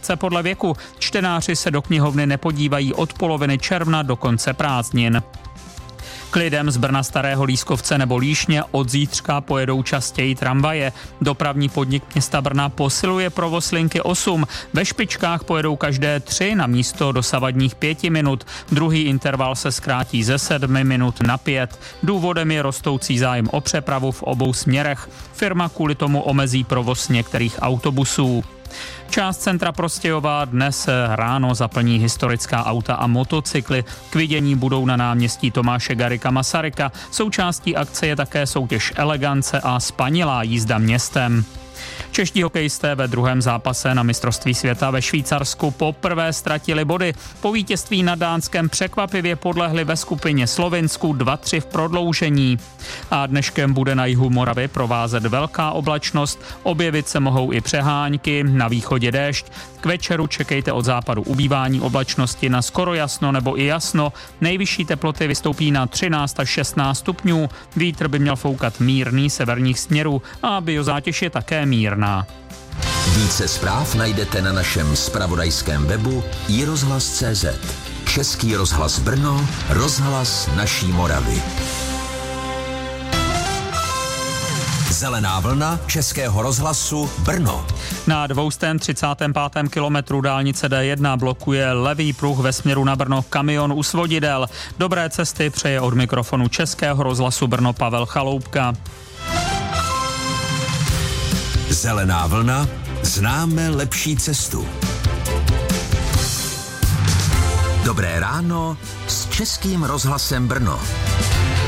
řadce podle věku. Čtenáři se do knihovny nepodívají od poloviny června do konce prázdnin. K lidem z Brna Starého Lískovce nebo Líšně od zítřka pojedou častěji tramvaje. Dopravní podnik města Brna posiluje provoz linky 8. Ve špičkách pojedou každé 3 na místo dosavadních 5 minut. Druhý interval se zkrátí ze 7 minut na 5. Důvodem je rostoucí zájem o přepravu v obou směrech. Firma kvůli tomu omezí provoz některých autobusů. Část centra Prostějova dnes ráno zaplní historická auta a motocykly. K vidění budou na náměstí Tomáše Garrigua Masaryka. Součástí akce je také soutěž elegance a spanilá jízda městem. Čeští hokejisté ve druhém zápase na mistrovství světa ve Švýcarsku poprvé ztratili body. Po vítězství nad Dánskem překvapivě podlehli ve skupině Slovinsku 2-3 v prodloužení. A dneškem bude na jihu Moravy provázet velká oblačnost, objevit se mohou i přehánky, na východě déšť. K večeru čekejte od západu ubývání oblačnosti na skoro jasno nebo i jasno. Nejvyšší teploty vystoupí na 13 až 16 stupňů. Vítr by měl foukat mírný severních směrů a biozátěž je také mírná. Více zpráv najdete na našem zpravodajském webu iRozhlas.cz. Český rozhlas Brno, rozhlas naší Moravy. Zelená vlna Českého rozhlasu Brno. Na 235. kilometru dálnice D1 blokuje levý pruh ve směru na Brno kamion u svodidel. Dobré cesty přeje od mikrofonu Českého rozhlasu Brno Pavel Chaloupka. Zelená vlna, známe lepší cestu. Dobré ráno s Českým rozhlasem Brno.